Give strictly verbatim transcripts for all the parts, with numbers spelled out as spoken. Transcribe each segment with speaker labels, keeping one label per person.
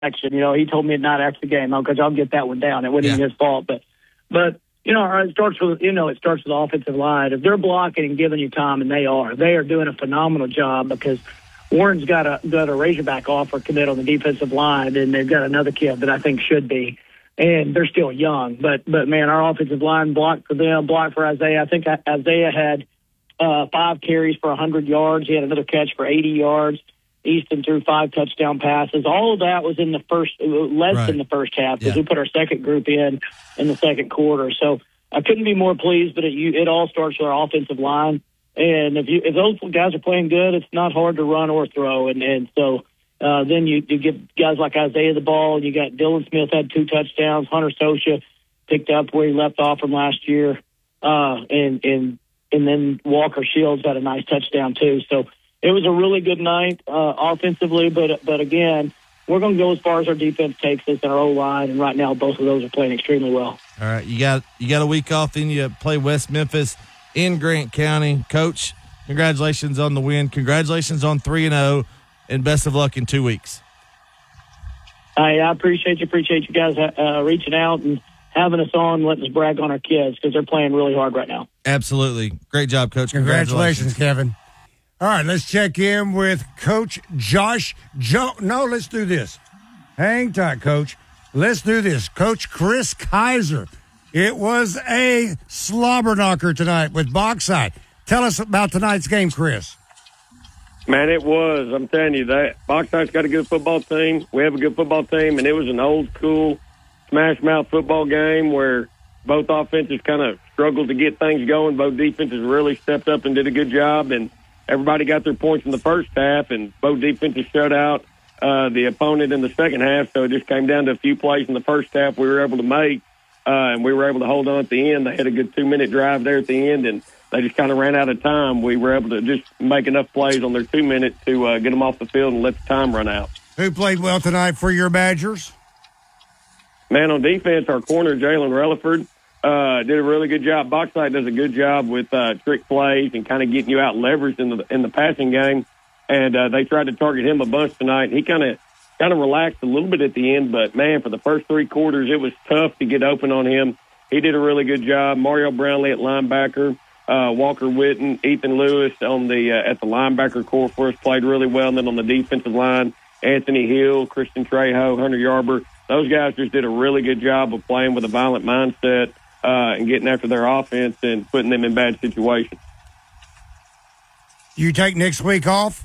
Speaker 1: action. You know, he told me at night after the game, because I'll get that one down. It wasn't
Speaker 2: Yeah.
Speaker 1: even his fault. But, but you know, it starts with, you know, it starts with the offensive line. If they're blocking and giving you time, and they are, they are doing a phenomenal job, because Warren's got a, got a Razorback offer commit on the defensive line, and they've got another kid that I think should be. And they're still young. But, but man, our offensive line blocked for them, blocked for Isaiah. I think Isaiah had uh, five carries for one hundred yards. He had another catch for eighty yards. Easton threw five touchdown passes. All of that was in the first, less
Speaker 2: right.
Speaker 1: than the first half, because
Speaker 2: yeah.
Speaker 1: we put our second group in in the second quarter. So I couldn't be more pleased, but it, you, it all starts with our offensive line. And if you if those guys are playing good, it's not hard to run or throw. And, and so uh, then you, you give guys like Isaiah the ball, and you got Dylan Smith had two touchdowns. Hunter Sosha picked up where he left off from last year. Uh, and, and, and then Walker Shields had a nice touchdown too. So it was a really good night uh, offensively, but but again, we're going to go as far as our defense takes us and our O-line, and right now both of those are playing extremely well.
Speaker 2: All right, you got you got a week off, then you play West Memphis in Grant County. Coach, congratulations on the win. Congratulations on three and oh, and best of luck in two weeks.
Speaker 1: I, I appreciate you, appreciate you guys uh, reaching out and having us on, letting us brag on our kids, because they're playing really hard right now.
Speaker 2: Absolutely. Great job, Coach.
Speaker 3: Congratulations, Kevin. All right, let's check in with Coach Josh Joe. No, let's do this. Hang tight, Coach. Let's do this. Coach Chris Kaiser. It was a slobber knocker tonight with Bauxite. Tell us about tonight's game, Chris.
Speaker 4: Man, it was. I'm telling you, that Bauxite's got a good football team. We have a good football team, and it was an old-school smash-mouth football game where both offenses kind of struggled to get things going. Both defenses really stepped up and did a good job, and everybody got their points in the first half, and both defenses shut out uh, the opponent in the second half. So it just came down to a few plays in the first half we were able to make, uh, and we were able to hold on at the end. They had a good two-minute drive there at the end, and they just kind of ran out of time. We were able to just make enough plays on their two minutes to uh, get them off the field and let the time run out.
Speaker 3: Who played well tonight for your Badgers?
Speaker 4: Man, on defense, our corner, Jalen Relaford, Uh, did a really good job. Bauxite does a good job with uh, trick plays and kind of getting you out leveraged in the in the passing game. And uh, they tried to target him a bunch tonight. He kind of kind of relaxed a little bit at the end, but man, for the first three quarters, it was tough to get open on him. He did a really good job. Mario Brownlee at linebacker, uh, Walker Witten, Ethan Lewis on the uh, at the linebacker core for us played really well. And then on the defensive line, Anthony Hill, Christian Trejo, Hunter Yarber, those guys just did a really good job of playing with a violent mindset. Uh, and getting after their offense and putting them in bad situations.
Speaker 3: Do you take next week off?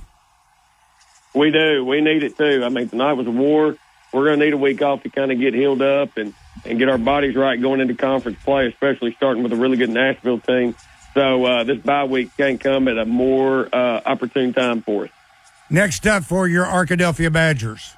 Speaker 4: We do. We need it, too. I mean, tonight was a war. We're going to need a week off to kind of get healed up and, and get our bodies right going into conference play, especially starting with a really good Nashville team. So uh, this bye week can come at a more uh, opportune time for us.
Speaker 3: Next up for your Arkadelphia Badgers.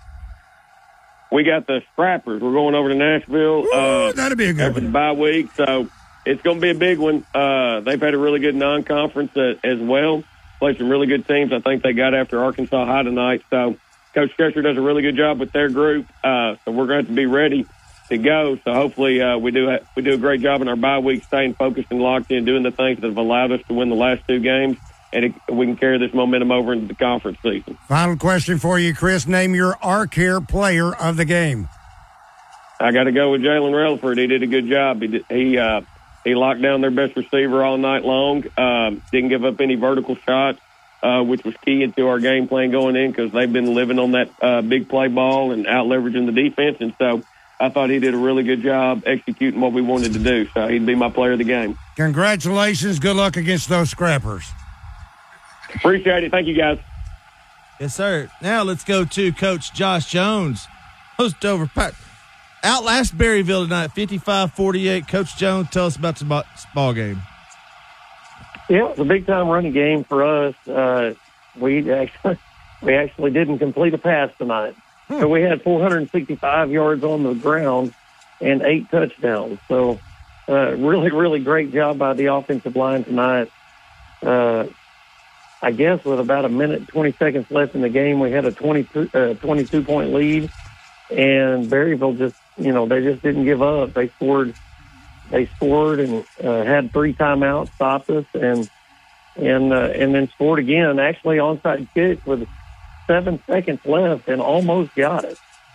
Speaker 4: We got the Scrappers. We're going over to Nashville.
Speaker 3: Ooh,
Speaker 4: uh,
Speaker 3: that'll be a good
Speaker 4: after
Speaker 3: one.
Speaker 4: the bye week, so it's going to be a big one. Uh, they've had a really good non-conference uh, as well. Played some really good teams. I think they got after Arkansas High tonight. So Coach Chester does a really good job with their group. Uh, so we're going to have to be ready to go. So hopefully uh, we do ha- we do a great job in our bye week, staying focused and locked in, doing the things that have allowed us to win the last two games. And it, we can carry this momentum over into the conference season.
Speaker 3: Final question for you, Chris. Name your Arcare player of the game.
Speaker 4: I got to go with Jalen Relaford. He did a good job. He did, he uh, he locked down their best receiver all night long. Um, didn't give up any vertical shots, uh, which was key into our game plan going in because they've been living on that uh, big play ball and out leveraging the defense. And so I thought he did a really good job executing what we wanted to do. So he'd be my player of the game.
Speaker 3: Congratulations. Good luck against those Scrappers.
Speaker 4: Appreciate it. Thank you, guys.
Speaker 2: Yes, sir. Now let's go to Coach Josh Jones. Host over outlast Berryville tonight, fifty-five forty-eight. Coach Jones, tell us about the ball game.
Speaker 5: Yeah, it was a big-time running game for us. Uh, we actually we actually didn't complete a pass tonight. Hmm. So we had four hundred sixty-five yards on the ground and eight touchdowns. So uh, really, really great job by the offensive line tonight. Uh I guess with about a minute and twenty seconds left in the game, we had a twenty-two, uh, twenty-two point lead, and Berryville just, you know, they just didn't give up. They scored, they scored and uh, had three timeouts, stopped us, and and uh, and then scored again. Actually, onside kick with seven seconds left, and almost got it.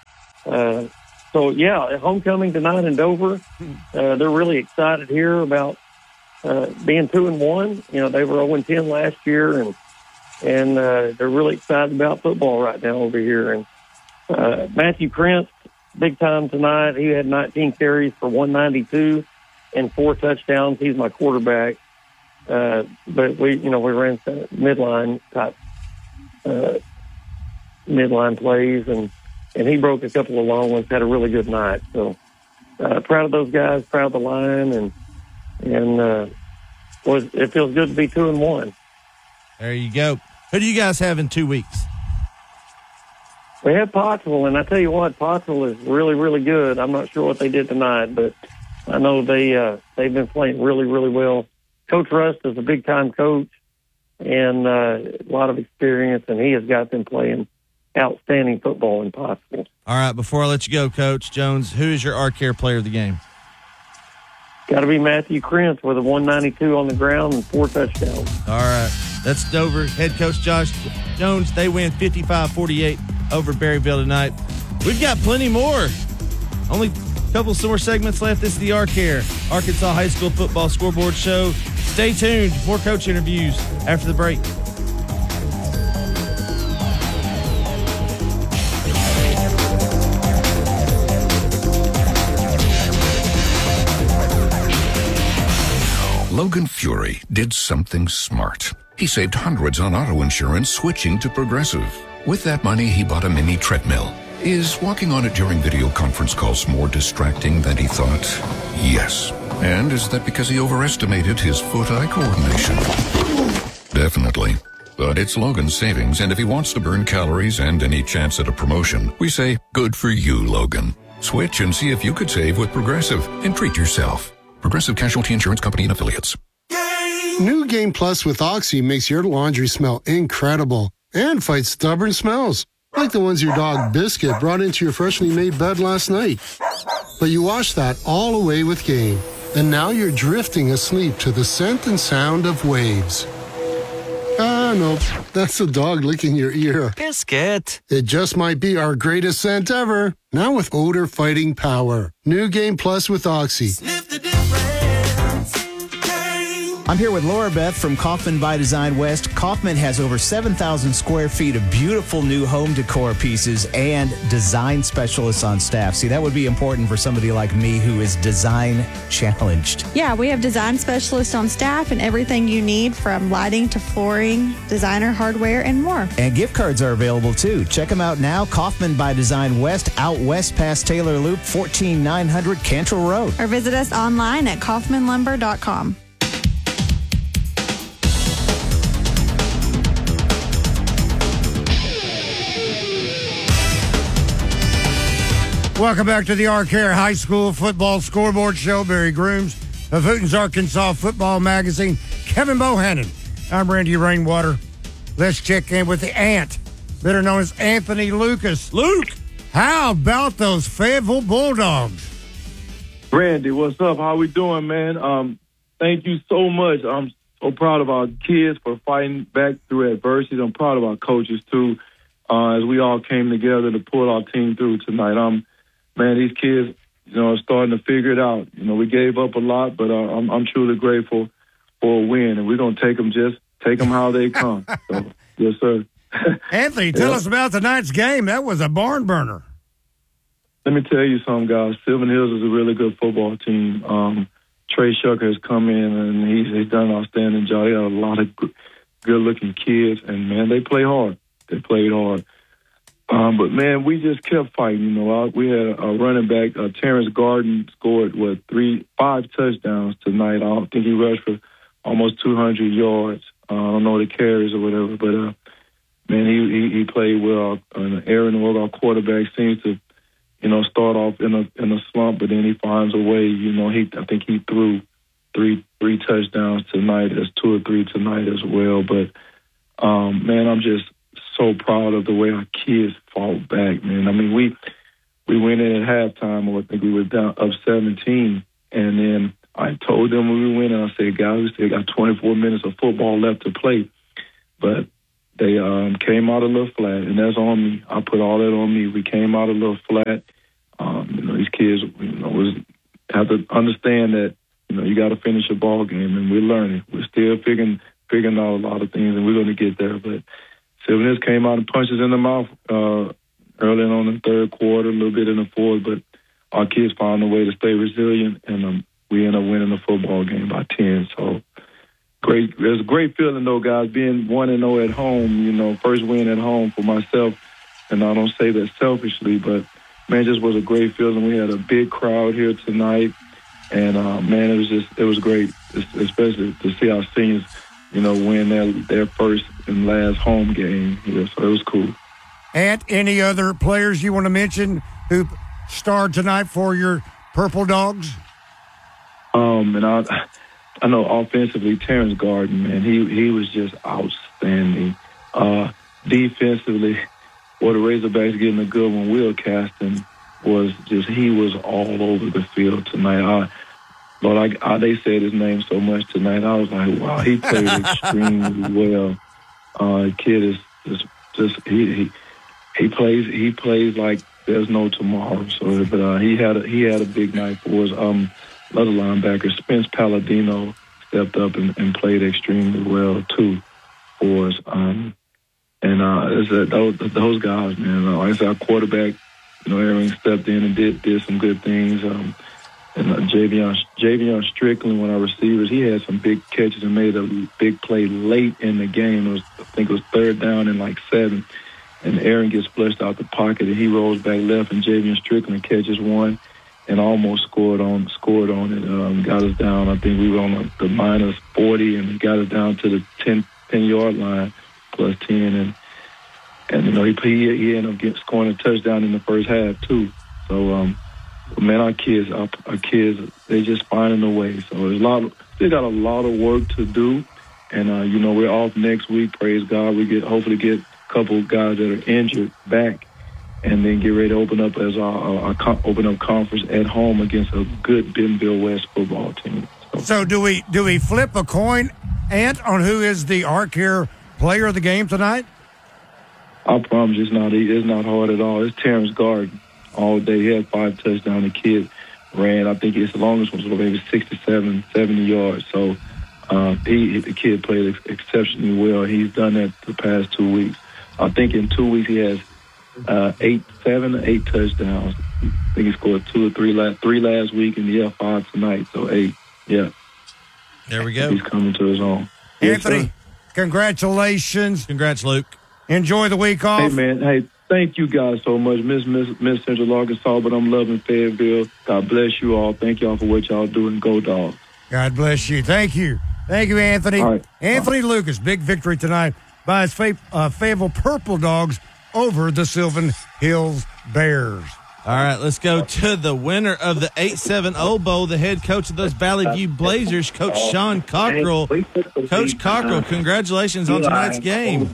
Speaker 5: Uh, so, yeah, homecoming tonight in Dover. Uh, they're really excited here about uh, being two and one. You know, they were zero and ten last year, and and uh, they're really excited about football right now over here. And uh, Matthew Krentz, big time tonight. He had nineteen carries for one ninety-two and four touchdowns. He's my quarterback. Uh, but we, you know, we ran some midline type, uh, midline plays, and, and he broke a couple of long ones, had a really good night. So, uh, proud of those guys, proud of the line, and, and, uh, was, it feels good to be two and one.
Speaker 2: There you go. Who do you guys have in two weeks?
Speaker 5: We have Pottsville, and I tell you what, Pottsville is really, really good. I'm not sure what they did tonight, but I know they, uh, they've been playing really, really well. Coach Rust is a big-time coach and uh, a lot of experience, and he has got them playing outstanding football in Pottsville.
Speaker 2: All right, before I let you go, Coach Jones, who is your Arcare player of the game?
Speaker 5: Got to be Matthew Krentz with a one ninety-two on the ground and four touchdowns.
Speaker 2: All right, that's Dover head coach Josh Jones. They win fifty-five forty-eight over Berryville tonight. We've got plenty more. Only a couple some more segments left. This is the Arcare Arkansas High School Football Scoreboard Show. Stay tuned. More coach interviews after the break.
Speaker 6: Logan Fury did something smart. He saved hundreds on auto insurance switching to Progressive. With that money, he bought a mini treadmill. Is walking on it during video conference calls more distracting than he thought? Yes. And is that because he overestimated his foot-eye coordination? Definitely. But it's Logan's savings, and if he wants to burn calories and any chance at a promotion, we say, good for you, Logan. Switch and see if you could save with Progressive and treat yourself. Progressive Casualty Insurance Company and Affiliates.
Speaker 7: New Game Plus with Oxy makes your laundry smell incredible and fights stubborn smells, like the ones your dog Biscuit brought into your freshly made bed last night. But you washed that all away with Game, and now you're drifting asleep to the scent and sound of waves. Ah, no, that's the dog licking your ear.
Speaker 8: Biscuit.
Speaker 7: It just might be our greatest scent ever. Now with odor-fighting power. New Game Plus with Oxy.
Speaker 8: Sniff the difference. Game.
Speaker 9: I'm here with Laura Beth from Kaufman by Design West. Kaufman has over seven thousand square feet of beautiful new home decor pieces and design specialists on staff. See, that would be important for somebody like me who is design challenged.
Speaker 10: Yeah, we have design specialists on staff and everything you need from lighting to flooring, designer hardware, and more.
Speaker 9: And gift cards are available too. Check them out now. Kaufman by Design West, out west past Taylor Loop, fourteen nine hundred Cantrell Road.
Speaker 10: Or visit us online at kaufman lumber dot com.
Speaker 3: Welcome back to the Arcare High School Football Scoreboard Show. Barry Grooms of Hooten's Arkansas Football Magazine. Kevin Bohannon. I'm Randy Rainwater. Let's check in with the Ant, better known as Anthony Lucas.
Speaker 2: Luke!
Speaker 3: How about those Fayetteville Bulldogs?
Speaker 11: Randy, what's up? How we doing, man? Um, thank you so much. I'm so proud of our kids for fighting back through adversity. I'm proud of our coaches, too, uh, as we all came together to pull our team through tonight. Um, man, these kids, you know, are starting to figure it out. You know, we gave up a lot, but uh, I'm, I'm truly grateful for a win, and we're going to take them just take them how they come. So, yes, sir.
Speaker 3: Anthony, tell
Speaker 11: Yeah.
Speaker 3: us about tonight's game. That was a barn burner.
Speaker 11: Let me tell you something, guys. Sylvan Hills is a really good football team. Um, Trey Shucker has come in, and he's, he's done an outstanding job. He got a lot of good, good-looking kids, and, man, they play hard. They played hard. Um, but, man, we just kept fighting. You know, we had a running back, uh, Terrence Garden, scored, what, three, five touchdowns tonight. I don't think he rushed for almost two hundred yards. Uh, I don't know the carries or whatever, but, uh, man, he, he, he played well. Uh, Aaron Ward, our quarterback, seems to, you know, start off in a in a slump, but then he finds a way. You know, he I think he threw three three touchdowns tonight, as two or three tonight as well. But, um, man, I'm just so proud of the way our kids fought back, man. I mean, we we went in at halftime, or I think we were down up seventeen, and then I told them when we went in, I said, guys, we still got twenty-four minutes of football left to play. But they um, came out a little flat, and that's on me. I put all that on me. We came out a little flat. Um, you know, these kids, you know, was have to understand that, you know, you got to finish a ball game, and we're learning. We're still figuring figuring out a lot of things, and we're going to get there. But Sylvan Hills came out and punched us in the mouth uh, early on in the third quarter, a little bit in the fourth, but our kids found a way to stay resilient, and um, we ended up winning the football game by ten. So great. It was a great feeling, though, guys, being one and oh at home, you know, first win at home for myself. And I don't say that selfishly, but, man, it just was a great feeling. We had a big crowd here tonight. And, uh, man, it was just, it was great, especially to see our seniors, you know, win their, their first and last home game. Yeah, so it was cool.
Speaker 3: And any other players you want to mention who starred tonight for your Purple Dogs? Um, and I... I know offensively, Terrence Garden, man, he he was just outstanding. Uh, defensively, or the Razorbacks getting a good one, Will Caston was just, he was all over the field tonight. I, Lord, I, I, they said his name so much tonight. I was like, wow, he played extremely well. Uh, kid is just, just he, he he plays he plays like there's no tomorrow. So, but uh, he had a, he had a big night for us. Um, Another linebacker, Spence Palladino, stepped up and, and played extremely well, too, for us. Um, and uh, it's a, those, those guys, man, uh, like I said, our quarterback, you know, Aaron stepped in and did did some good things. Um, and uh, Javion, Javion Strickland, one of our receivers, he had some big catches and made a big play late in the game. It was, I think it was third down and like seven. And Aaron gets flushed out the pocket, and he rolls back left, and Javion Strickland catches one. And almost scored on scored on it. Um, got us down. I think we were on the, the minus forty, and got us down to the ten, ten yard line, plus ten. And and you know he he, he ended up getting, scoring a touchdown in the first half too. So um, man, our kids, our, our kids, they just finding a way. So there's a lot. Of, still got a lot of work to do. And uh, you know we're off next week. Praise God. We get hopefully get a couple of guys that are injured back. And then get ready to open up as our, our, our open up conference at home against a good Bentonville West football team. So, so do we do we flip a coin, Ant, on who is the Arcare player of the game tonight? I promise it's not it's not hard at all. It's Terrence Garden all day. He had five touchdowns. The kid ran, I think his longest was maybe sixty-seven, seventy yards. So uh, he the kid played exceptionally well. He's done that the past two weeks. I think in two weeks he has Uh, eight, seven, eight touchdowns. I think he scored two or three last three last week, and yeah, five tonight. So eight, yeah.
Speaker 2: There we go.
Speaker 11: He's coming to his own.
Speaker 3: Anthony, yes, congratulations.
Speaker 2: Congrats, Luke.
Speaker 3: Enjoy the week off.
Speaker 11: Hey man, hey, thank you guys so much. Miss Miss Miss Central Arkansas, but I'm loving Fayetteville. God bless you all. Thank y'all for what y'all doing. Go Dogs.
Speaker 3: God bless you. Thank you. Thank you, Anthony.
Speaker 11: All right.
Speaker 3: Anthony all right. Lucas, big victory tonight by his Fay- uh, Fayetteville Purple Dogs over the Sylvan Hills Bears.
Speaker 2: All right, let's go to the winner of the eight seven oh Bowl, the head coach of those Valley View Blazers, Coach Sean Cockrell. Coach Cockrell, congratulations on tonight's game.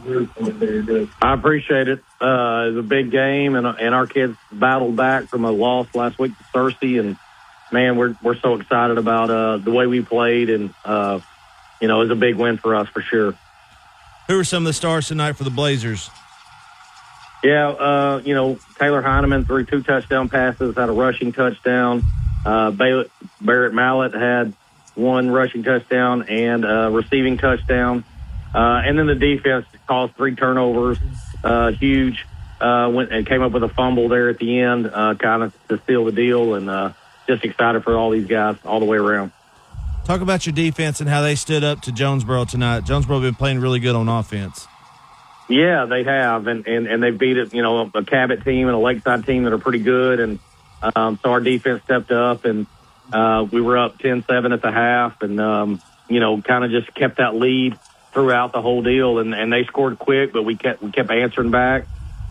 Speaker 5: I appreciate it. Uh, it was a big game, and and our kids battled back from a loss last week to Searcy, and man, we're we're so excited about uh, the way we played, and uh, you know, it was a big win for us for sure.
Speaker 2: Who are some of the stars tonight for the Blazers?
Speaker 5: Yeah, uh, you know, Taylor Heineman threw two touchdown passes, had a rushing touchdown. Uh, Barrett Mallett had one rushing touchdown and a receiving touchdown. Uh, and then the defense caused three turnovers, uh, huge, uh, went and came up with a fumble there at the end, uh, kind of to seal the deal. And uh, just excited for all these guys all the way around.
Speaker 2: Talk about your defense and how they stood up to Jonesboro tonight. Jonesboro been playing really good on offense.
Speaker 5: Yeah, they have, and, and, and they beat it, you know, a Cabot team and a Lakeside team that are pretty good, and um, so our defense stepped up, and uh, we were up ten seven at the half, and, um, you know, kind of just kept that lead throughout the whole deal, and, and they scored quick, but we kept we kept answering back,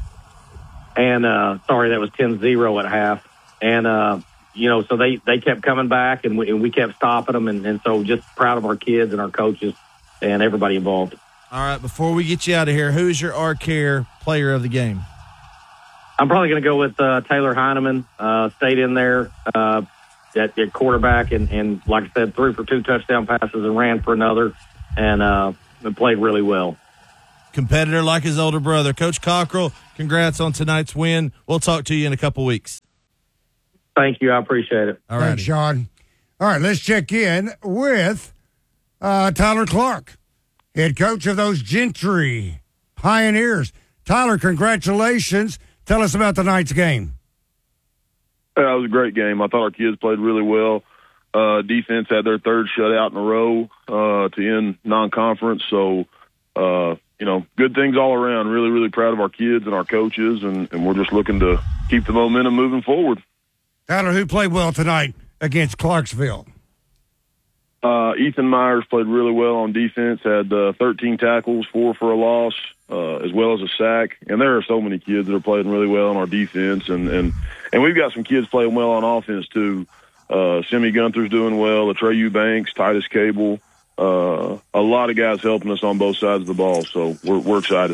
Speaker 5: and, uh, sorry, that was ten zero at half, and, uh, you know, so they, they kept coming back, and we, and we kept stopping them, and, and so just proud of our kids and our coaches and everybody involved.
Speaker 2: All right, before we get you out of here, who's your Arcare player of the game?
Speaker 5: I'm probably going to go with uh, Taylor Heineman. Uh, stayed in there uh, at, at quarterback, and, and like I said, threw for two touchdown passes and ran for another, and uh, played really well.
Speaker 2: competitor like his older brother. Coach Cockrell, congrats on tonight's win. We'll talk to you in a couple weeks.
Speaker 5: Thank you. I appreciate it.
Speaker 2: All right.
Speaker 3: Thanks, Sean. All right, let's check in with uh, Tyler Clark, head coach of those Gentry Pioneers. Tyler, congratulations. Tell us about tonight's game.
Speaker 11: Yeah, it was a great game. I thought our kids played really well. Uh, defense had their third shutout in a row uh, to end non-conference. So, uh, you know, good things all around. Really, really proud of our kids and our coaches, and, and we're just looking to keep the momentum moving forward.
Speaker 3: Tyler, who played well tonight against Clarksville?
Speaker 11: Uh, Ethan Myers played really well on defense, had uh, thirteen tackles, four for a loss, uh, as well as a sack. And there are so many kids that are playing really well on our defense. And, and, and we've got some kids playing well on offense, too. Uh, Simi Gunther's doing well, Atreyu Banks, Titus Cable, uh, a lot of guys helping us on both sides of the ball. So we're, we're excited.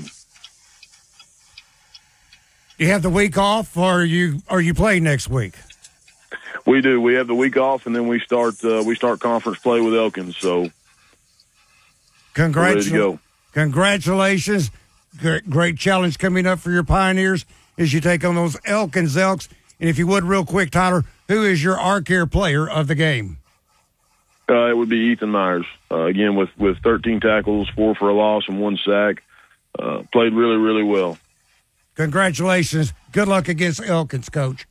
Speaker 3: You have the week off, or you or you play next week?
Speaker 11: We do. We have the week off, and then we start uh, we start conference play with Elkins. So,
Speaker 3: Congratu-
Speaker 11: go.
Speaker 3: Congratulations. Great, great challenge coming up for your Pioneers as you take on those Elkins Elks. And if you would, real quick, Tyler, who is your Arcare player of the game?
Speaker 11: Uh, it would be Ethan Myers. Uh, again, with, with thirteen tackles, four for a loss, and one sack. Uh, played really, really well.
Speaker 3: Congratulations. Good luck against Elkins, Coach.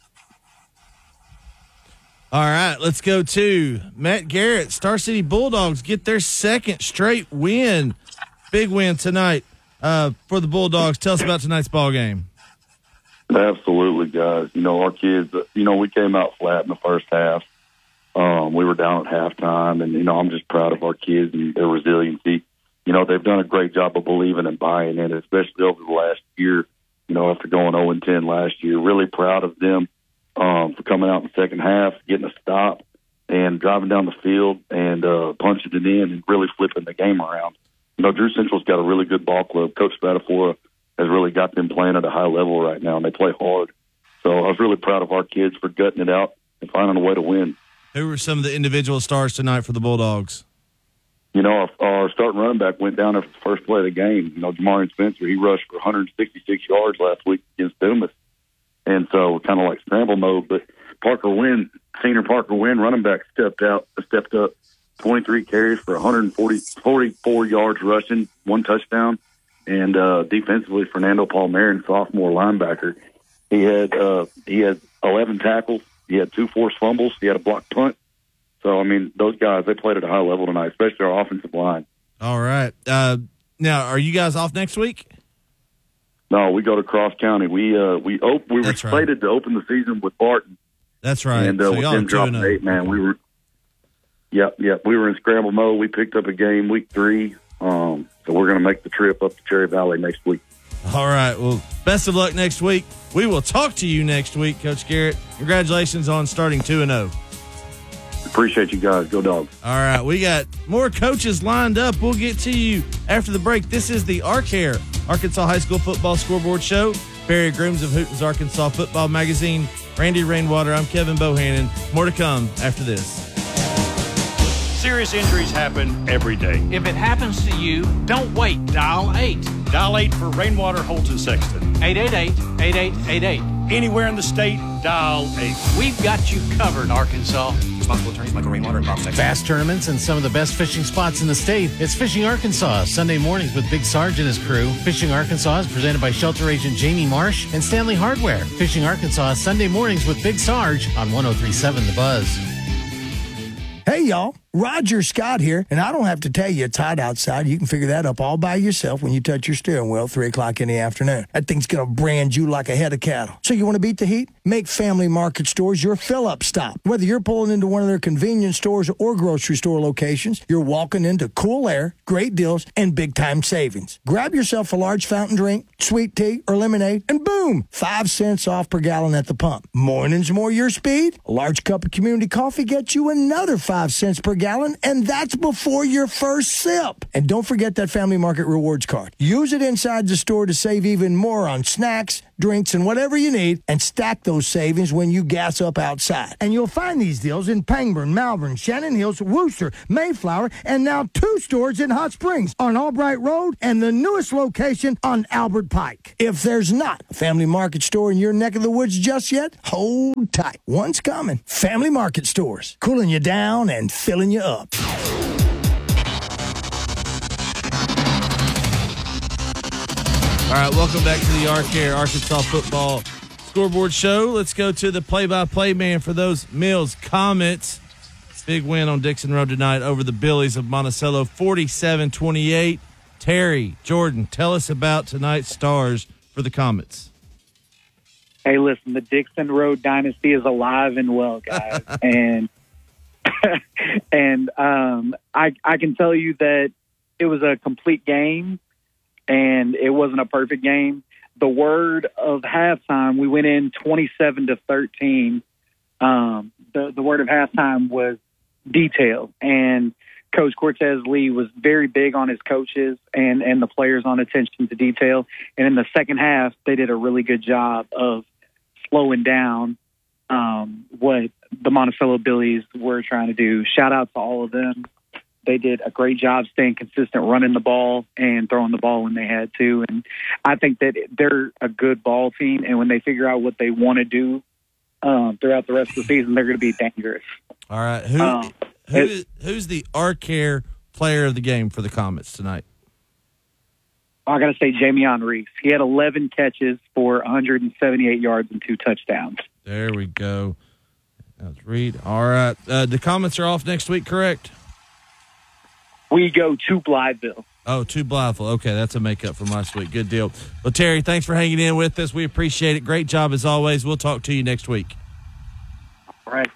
Speaker 2: All right, let's go to Matt Garrett. Star City Bulldogs get their second straight win. Big win tonight uh, for the Bulldogs. Tell us about tonight's ball game.
Speaker 12: Absolutely, guys. You know, our kids, you know, we came out flat in the first half. Um, we were down at halftime, and, you know, I'm just proud of our kids and their resiliency. You know, they've done a great job of believing and buying in, especially over the last year, you know, after going oh and ten last year. Really proud of them um, for coming out in the second half, getting a stop, and driving down the field and uh, punching it in and really flipping the game around. You know, Drew Central's got a really good ball club. Coach Spadafora has really got them playing at a high level right now, and they play hard. So I was really proud of our kids for gutting it out and finding a way to win.
Speaker 2: Who were some of the individual stars tonight for the Bulldogs?
Speaker 12: You know, our, our starting running back went down after the first play of the game. You know, Jamarian Spencer, he rushed for one hundred sixty-six yards last week against Dumas. And so kind of like scramble mode. But Parker Wynn, senior Parker Wynn, running back, stepped out, stepped up, twenty-three carries for one hundred forty, forty-four yards rushing, one touchdown. And uh, defensively, Fernando Palmerin, sophomore linebacker, he had uh, he had eleven tackles. He had two forced fumbles. He had a blocked punt. So, I mean, those guys, they played at a high level tonight, especially our offensive line.
Speaker 2: All right. Uh, now, are you guys off next week?
Speaker 12: No, we go to Cross County. We uh, we op- we
Speaker 2: That's
Speaker 12: were
Speaker 2: right.
Speaker 12: slated to open the season with Barton.
Speaker 2: That's right.
Speaker 12: And uh,
Speaker 2: So
Speaker 12: with
Speaker 2: y'all
Speaker 12: them
Speaker 2: are
Speaker 12: dropping
Speaker 2: two and oh.
Speaker 12: eight, man, we were. Yep, yep. We were in scramble mode. We picked up a game week three. Um, so we're going to make the trip up to Cherry Valley next week.
Speaker 2: All right. Well, best of luck next week. We will talk to you next week, Coach Garrett. Congratulations on starting two and oh.
Speaker 12: Appreciate you guys. Go Dogs.
Speaker 2: All right. We got more coaches lined up. We'll get to you after the break. This is the Arcare, Arkansas High School Football Scoreboard Show. Barry Grooms of Hooten's Arkansas Football Magazine. Randy Rainwater. I'm Kevin Bohannon. More to come after this.
Speaker 13: Serious injuries happen every day. If it happens to you, don't wait. Dial eight. Dial eight for Rainwater, Holtz, and Sexton. eight eight eight, eight eight eight eight. Anywhere in the state, dial eight. We've got you covered, Arkansas. Responsible attorneys Michael Rainwater and Bob Sexton.
Speaker 14: Bass tournaments and some of the best fishing spots in the state. It's Fishing Arkansas, Sunday mornings with Big Sarge and his crew. Fishing Arkansas is presented by Shelter Agent Jamie Marsh and Stanley Hardware. Fishing Arkansas, Sunday mornings with Big Sarge on one oh three point seven The Buzz.
Speaker 15: Hey, y'all. Roger Scott here, and I don't have to tell you it's hot outside. You can figure that up all by yourself when you touch your steering wheel three o'clock in the afternoon. That thing's going to brand you like a head of cattle. So you want to beat the heat? Make Family Market Stores your fill-up stop. Whether you're pulling into one of their convenience stores or grocery store locations, you're walking into cool air, great deals, and big-time savings. Grab yourself a large fountain drink, sweet tea, or lemonade, and boom, five cents off per gallon at the pump. Mornings more your speed. A large cup of community coffee gets you another five cents per gallon. Gallon, and that's before your first sip. And don't forget that Family Market Rewards card. Use it inside the store to save even more on snacks, drinks, and whatever you need, and stack those savings when you gas up outside. And you'll find these deals in Pangburn, Malvern, Shannon Hills, Wooster, Mayflower, and now two stores in Hot Springs on Albright Road and the newest location on Albert Pike. If there's not a Family Market store in your neck of the woods just yet, hold tight. One's coming. Family Market Stores, cooling you down and filling you up.
Speaker 2: All right, welcome back to the Arcare Arkansas Football Scoreboard Show. Let's go to the play-by-play man for those Mills Comets. Big win on Dixon Road tonight over the Billies of Monticello, forty-seven twenty-eight. Terry, Jordan, tell us about tonight's stars for the Comets.
Speaker 16: Hey, listen, the Dixon Road dynasty is alive and well, guys. and and um, I, I can tell you that it was a complete game. And it wasn't a perfect game. The word of halftime, we went in twenty-seven to thirteen. Um, the, the word of halftime was detail. And Coach Cortez Lee was very big on his coaches and, and the players on attention to detail. And in the second half, they did a really good job of slowing down um, what the Monticello Billies were trying to do. Shout out to all of them. They did a great job staying consistent, running the ball and throwing the ball when they had to. And I think that they're a good ball team. And when they figure out what they want to do um, throughout the rest of the season, they're going to be dangerous.
Speaker 2: All right. Who,
Speaker 16: Um,
Speaker 2: who is, who's the Arcare player of the game for the Comets tonight?
Speaker 16: I got to say Jamion Reese. He had eleven catches for one hundred seventy-eight yards and two touchdowns.
Speaker 2: There we go. Let's read. All right. Uh, the Comets are off next week, correct?
Speaker 16: We go to Blytheville.
Speaker 2: Oh, to Blytheville. Okay, that's a makeup from last week. Good deal. Well, Terry, thanks for hanging in with us. We appreciate it. Great job as always. We'll talk to you next week.
Speaker 16: All right.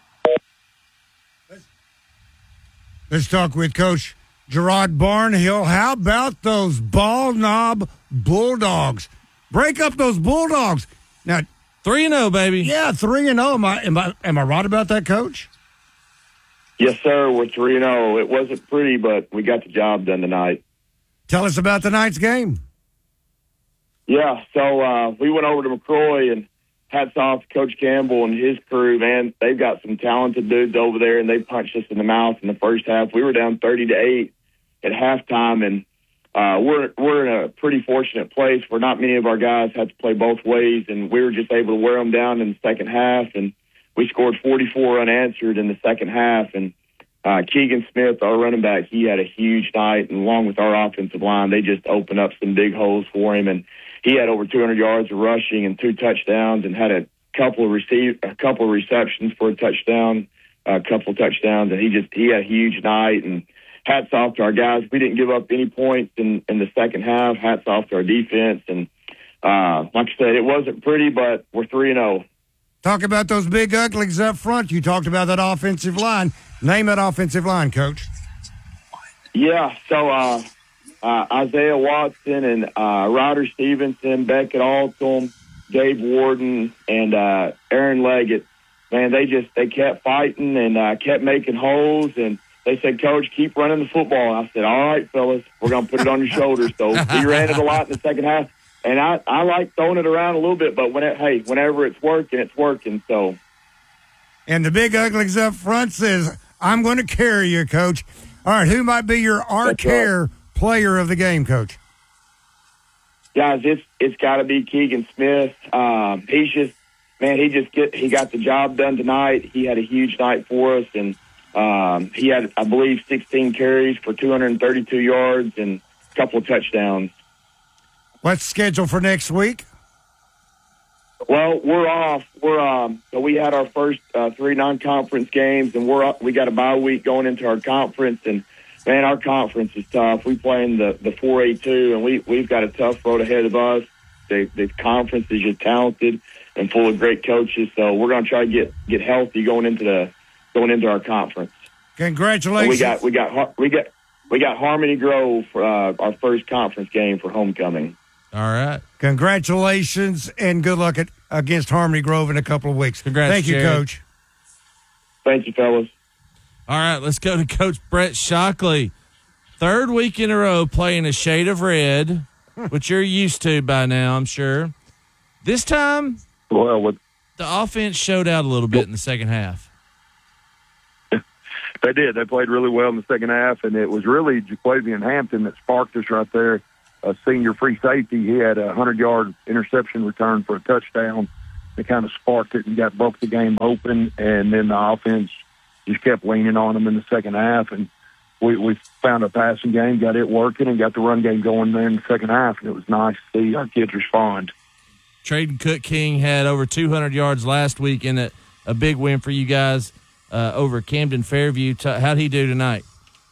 Speaker 3: Let's talk with Coach Gerard Barnhill. How about those ball knob Bulldogs? Break up those Bulldogs. Now,
Speaker 2: three and zero, baby.
Speaker 3: Yeah, three and zero. Am I am I am I right about that, Coach?
Speaker 4: Yes, sir. We're three and zero. It wasn't pretty, but we got the job done tonight.
Speaker 3: Tell us about tonight's game.
Speaker 4: Yeah, so uh, we went over to McCroy, and hats off to Coach Campbell and his crew, man. They've got some talented dudes over there, and they punched us in the mouth in the first half. We were down thirty to eight at halftime, and uh, we're we're in a pretty fortunate place where not many of our guys had to play both ways, and we were just able to wear them down in the second half, and we scored forty-four unanswered in the second half, and uh, Keegan Smith, our running back, he had a huge night, and along with our offensive line, they just opened up some big holes for him, and he had over two hundred yards of rushing and two touchdowns, and had a couple of receive a couple of receptions for a touchdown, a couple of touchdowns, and he just he had a huge night. And hats off to our guys. We didn't give up any points in in the second half. Hats off to our defense, and uh, like I said, it wasn't pretty, but we're three and zero.
Speaker 3: Talk about those big uglies up front. You talked about that offensive line. Name that offensive line, Coach.
Speaker 4: Yeah, so uh, uh, Isaiah Watson and uh, Ryder Stevenson, Beckett Altum, Dave Warden, and uh, Aaron Leggett. Man, they just they kept fighting and uh, kept making holes. And they said, "Coach, keep running the football." And I said, "All right, fellas, we're going to put it on your shoulders." So we ran it a lot in the second half. And I, I like throwing it around a little bit, but when it, hey, whenever it's working, it's working. So,
Speaker 3: and the big uglies up front says, "I'm going to carry you, Coach." All right, who might be your Arcare right. player of the game, Coach?
Speaker 4: Guys, it's it's got to be Keegan Smith. Um, he's just man, he just get he got the job done tonight. He had a huge night for us, and um, he had, I believe, sixteen carries for two hundred thirty-two yards and a couple of touchdowns.
Speaker 3: What's scheduled for next week?
Speaker 4: Well, we're off. We're um. So we had our first uh, three non-conference games, and we're up, we got a bye week going into our conference. And man, our conference is tough. We play in the the four A two, and we we've got a tough road ahead of us. The the conference is just talented and full of great coaches. So we're going to try to get get healthy going into the going into our conference.
Speaker 3: Congratulations!
Speaker 4: So we got we got we got we got Harmony Grove for uh, our first conference game for homecoming.
Speaker 2: All right.
Speaker 3: Congratulations and good luck at, against Harmony Grove in a couple of weeks.
Speaker 2: Congrats,
Speaker 3: Thank you,
Speaker 2: Jared.
Speaker 3: Coach.
Speaker 4: Thank you, fellas.
Speaker 2: All right, let's go to Coach Brett Shockley. Third week in a row playing a shade of red, which you're used to by now, I'm sure. This time,
Speaker 17: well, with,
Speaker 2: the offense showed out a little bit in the second half.
Speaker 17: They did. They played really well in the second half, and it was really Jaquavian Hampton that sparked us right there. A senior free safety. He had a hundred-yard interception return for a touchdown. They kind of sparked it and got both the game open, and then the offense just kept leaning on them in the second half, and we, we found a passing game, got it working, and got the run game going there in the second half, and it was nice to see our kids respond.
Speaker 2: Traden Cook King had over two hundred yards last week in a, a big win for you guys uh, over Camden Fairview. How'd he do tonight?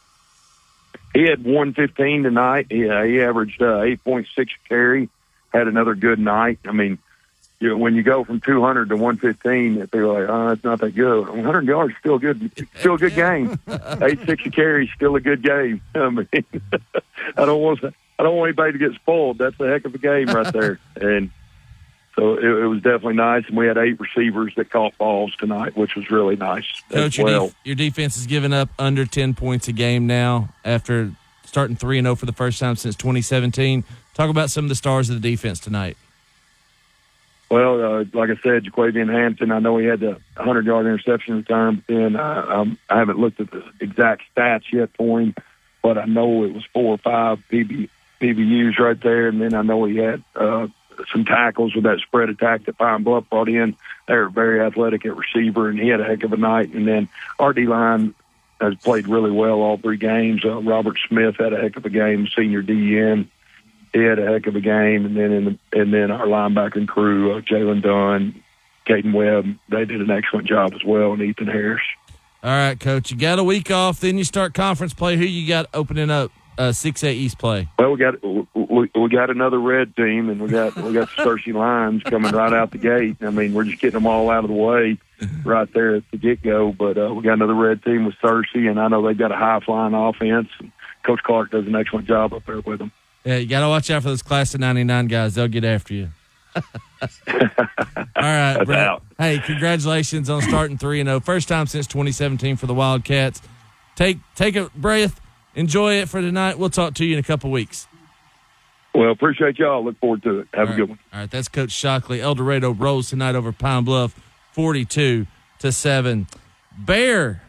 Speaker 17: He had one fifteen tonight. He, uh, he averaged uh, eight point six carry, had another good night. I mean, you know, when you go from two hundred to one fifteen, if they're like, oh, it's not that good. one hundred yards is still good, still a good game. eight sixty carry is still a good game. I mean, I don't want to, I don't want anybody to get spoiled. That's a heck of a game right there. And so it, it was definitely nice. And we had eight receivers that caught balls tonight, which was really nice
Speaker 2: Coach,
Speaker 17: as well.
Speaker 2: Your, def- your defense has given up under ten points a game now after starting three and oh for the first time since twenty seventeen. Talk about some of the stars of the defense tonight.
Speaker 17: Well, uh, like I said, Jaquavian Hampton, I know he had the hundred-yard interception return, but then uh, um, I haven't looked at the exact stats yet for him, but I know it was four or five P B, P B Us right there, and then I know he had uh, some tackles with that spread attack that Pine Bluff brought in. They were very athletic at receiver, and he had a heck of a night. And then our D-line has played really well all three games. Uh, Robert Smith had a heck of a game, senior D N. He had a heck of a game, and then in the, and then our linebacking crew, uh, Jalen Dunn, Caden Webb, they did an excellent job as well, and Ethan Harris.
Speaker 2: All right, Coach, you got a week off, then you start conference play. Who you got opening up uh, six A East play?
Speaker 17: Well, we got we, we got another red team, and we got we got the Searcy Lions coming right out the gate. I mean, we're just getting them all out of the way right there at the get go. But uh, we got another red team with Searcy, and I know they've got a high flying offense. And Coach Clark does an excellent job up there with them.
Speaker 2: Yeah, you got to watch out for those class of ninety-nine guys. They'll get after you. All right, Brett. Hey, congratulations on starting three and oh. First time since twenty seventeen for the Wildcats. Take take a breath. Enjoy it for tonight. We'll talk to you in a couple weeks.
Speaker 17: Well, appreciate y'all. Look forward to it. Have
Speaker 2: All
Speaker 17: a good
Speaker 2: right.
Speaker 17: one.
Speaker 2: All right, that's Coach Shockley. El Dorado rolls tonight over Pine Bluff, forty-two to seven. Bear,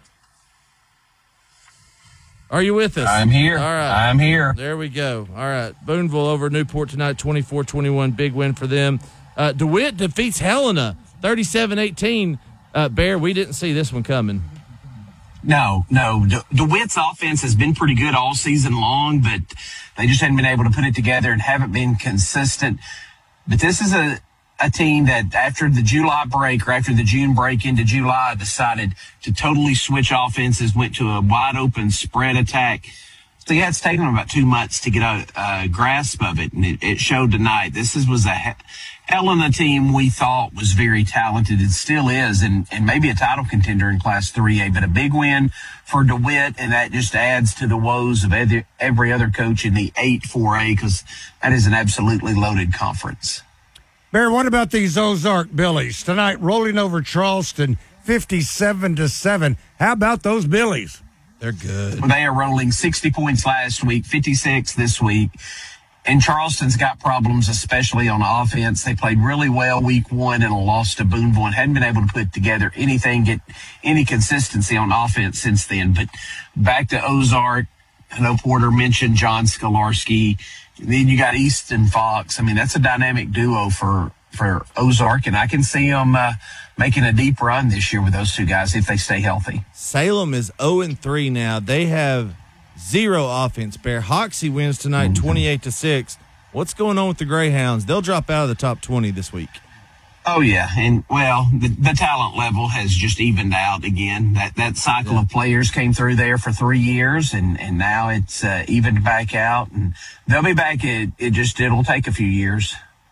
Speaker 2: are you with us?
Speaker 18: I'm here.
Speaker 2: All right.
Speaker 18: I'm here.
Speaker 2: There we go. All right. Booneville over Newport tonight, twenty-four twenty-one. Big win for them. Uh, DeWitt defeats Helena, thirty-seven eighteen. Uh, Bear, we didn't see this one coming.
Speaker 18: No, no. De- DeWitt's offense has been pretty good all season long, but they just hadn't been able to put it together and haven't been consistent. But this is a, a team that after the July break or after the June break into July decided to totally switch offenses, went to a wide open spread attack. So yeah, it's taken them about two months to get a, a grasp of it, and it, it showed tonight. This is, was a Helena team we thought was very talented. It still is, and, and maybe a title contender in Class three A, but a big win for DeWitt, and that just adds to the woes of every, every other coach in the eight four A because that is an absolutely loaded conference.
Speaker 3: Bear, what about these Ozark Billies tonight rolling over Charleston fifty-seven to seven? How about those Billies?
Speaker 2: They're good.
Speaker 18: They are rolling sixty points last week, fifty-six this week. And Charleston's got problems, especially on offense. They played really well week one and lost to Booneville and hadn't been able to put together anything, get any consistency on offense since then. But back to Ozark. I know Porter mentioned John Skolarski. Then you got Easton Fox. I mean, that's a dynamic duo for, for Ozark, and I can see them uh, making a deep run this year with those two guys if they stay healthy.
Speaker 2: Salem is oh and three now. They have zero offense. Bear Hoxie wins tonight, mm-hmm. twenty-eight to six. What's going on with the Greyhounds? They'll drop out of the top twenty this week.
Speaker 18: Oh, yeah. And, well, the, the talent level has just evened out again. That that cycle yeah. of players came through there for three years, and, and now it's uh, evened back out. And they'll be back. It, it just it'll take a few years.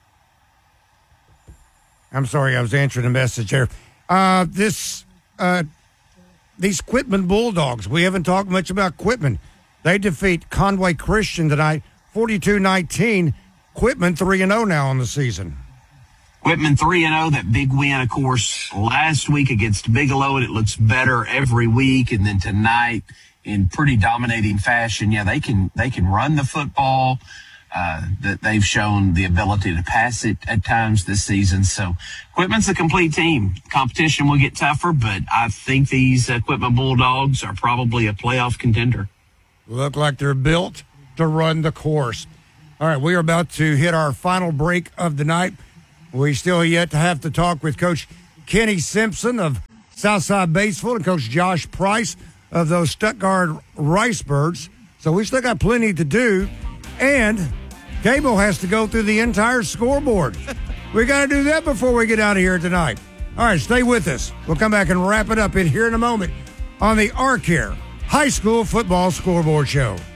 Speaker 3: I'm sorry, I was answering a message there. Uh, this, uh, these Quitman Bulldogs, we haven't talked much about Quitman. They defeat Conway Christian tonight, forty-two nineteen. Quitman three and oh now on the season.
Speaker 18: Quitman three and oh, that big win, of course, last week against Bigelow, and it looks better every week. And then tonight, in pretty dominating fashion, yeah, they can they can run the football. Uh, that they've shown the ability to pass it at times this season. So Equipment's a complete team. Competition will get tougher, but I think these Equipment Bulldogs are probably a playoff contender.
Speaker 3: Look like they're built to run the course. All right, we are about to hit our final break of the night. We still yet to have to talk with Coach Kenny Simpson of Southside Batesville and Coach Josh Price of those Stuttgart Ricebirds. So we still got plenty to do. And Cable has to go through the entire scoreboard. We got to do that before we get out of here tonight. All right, stay with us. We'll come back and wrap it up in here in a moment on the Arcare High School Football Scoreboard Show.